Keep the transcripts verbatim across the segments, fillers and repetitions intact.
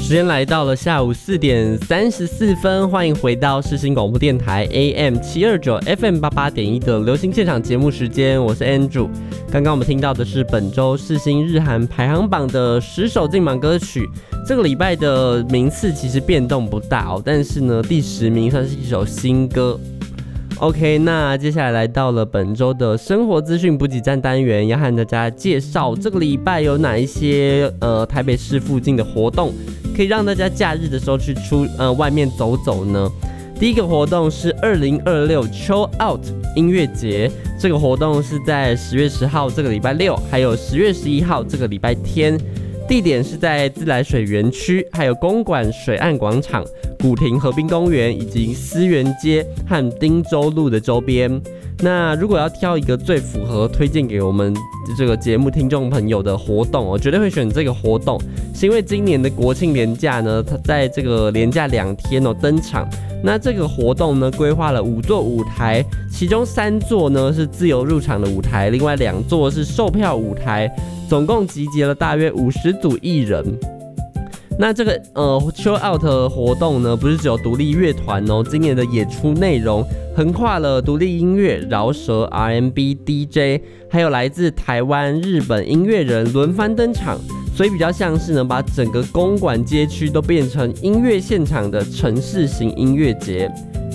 时间来到了下午四点三十四分，欢迎回到世新广播电台 A M 七二九 F M 八八点一的流行现场节目时间，我是 Andrew。刚刚我们听到的是本周世新日韩排行榜的十首进榜歌曲，这个礼拜的名次其实变动不大哦，但是呢，第十名算是一首新歌。OK， 那接下来来到了本周的生活资讯补给站单元，要和大家介绍这个礼拜有哪一些呃台北市附近的活动，可以让大家假日的时候去出呃外面走走呢。第一个活动是二零二六 Chill Out 音乐节，这个活动是在十月十号这个礼拜六，还有十月十一号这个礼拜天。地点是在自来水园区，还有公馆水岸广场、古亭河滨公园以及思源街和汀州路的周边。那如果要挑一个最符合推荐给我们这个节目听众朋友的活动，我绝对会选这个活动，是因为今年的国庆连假呢，它在这个连假两天哦登场。那这个活动呢，规划了五座舞台，其中三座呢是自由入场的舞台，另外两座是售票舞台，总共集结了大约五十组艺人。那这个呃 Chill Out 的活动呢，不是只有独立乐团哦，今年的演出内容横跨了独立音乐、饶舌、R and B、D J， 还有来自台湾、日本音乐人轮番登场，所以比较像是呢，把整个公馆街区都变成音乐现场的城市型音乐节。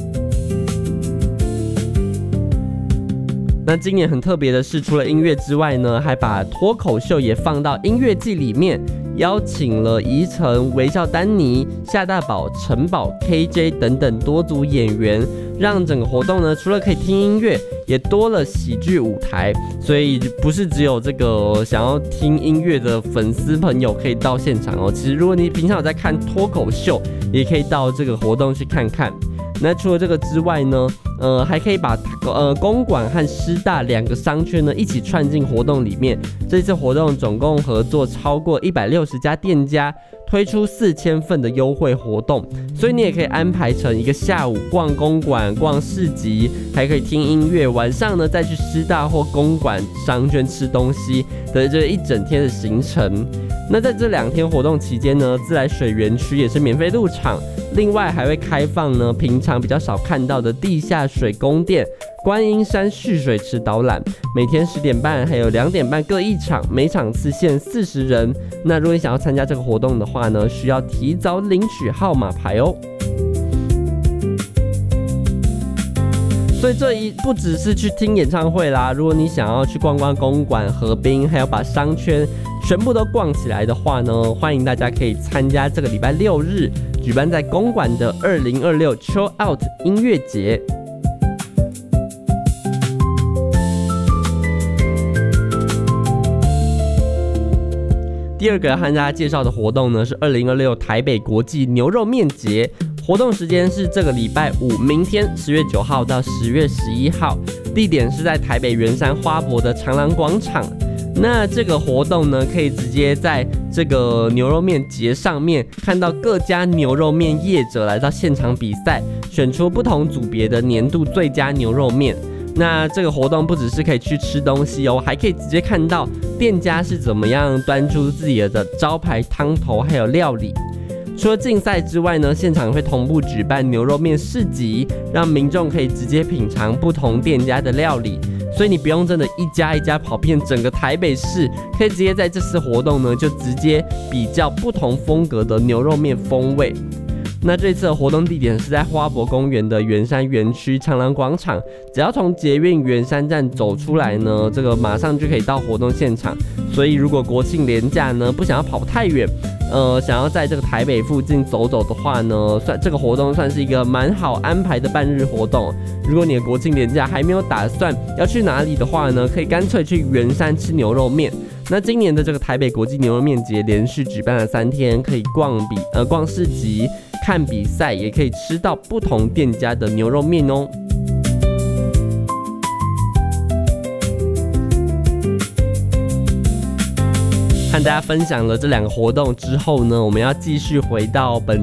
那今年很特别的是，除了音乐之外呢，还把脱口秀也放到音乐季里面，邀请了宜城、微笑丹尼、夏大宝、陈宝、K J 等等多组演员，让整个活动呢，除了可以听音乐，也多了喜剧舞台。所以不是只有这个想要听音乐的粉丝朋友可以到现场哦，其实如果你平常有在看脱口秀，也可以到这个活动去看看。那除了这个之外呢，呃，还可以把呃公馆和师大两个商圈呢一起串进活动里面。这次活动总共合作超过一百六十家店家，推出四千份的优惠活动，所以你也可以安排成一个下午逛公馆、逛市集，还可以听音乐，晚上呢再去师大或公馆商圈吃东西的这一整天的行程。那在这两天活动期间呢，自来水园区也是免费入场，另外还会开放呢平常比较少看到的地下水宫殿、观音山蓄水池导览，每天十点半还有两点半各一场，每场次限四十人。那如果你想要参加这个活动的话呢，需要提早领取号码牌哦。所以这一不只是去听演唱会啦，如果你想要去逛逛公馆、河滨，还有把商圈全部都逛起来的话呢，欢迎大家可以参加这个礼拜六日举办在公馆的二零二六 Chill Out 音乐节。第二个要和大家介绍的活动呢，是二零二六台北国际牛肉面节。活动时间是这个礼拜五，明天十月九号到十月十一号，地点是在台北圆山花博的长廊广场。那这个活动呢，可以直接在这个牛肉面节上面看到各家牛肉面业者来到现场比赛，选出不同组别的年度最佳牛肉面。那这个活动不只是可以去吃东西哦，还可以直接看到店家是怎么样端出自己的招牌汤头还有料理。除了竞赛之外呢，现场会同步举办牛肉面市集，让民众可以直接品尝不同店家的料理，所以你不用真的一家一家跑遍整个台北市，可以直接在这次活动呢就直接比较不同风格的牛肉面风味。那这次的活动地点是在花博公园的圆山园区长廊广场，只要从捷运圆山站走出来呢，这个马上就可以到活动现场。所以如果国庆连假呢不想要跑太远，呃，想要在这个台北附近走走的话呢，算这个活动算是一个蛮好安排的半日活动。如果你的国庆连假还没有打算要去哪里的话呢，可以干脆去圆山吃牛肉面。那今年的这个台北国际牛肉面节连续举办了三天，可以逛比呃逛市集、看比赛，也可以吃到不同店家的牛肉面哦。和大家分享了这两个活动之后呢，我们要继续回到本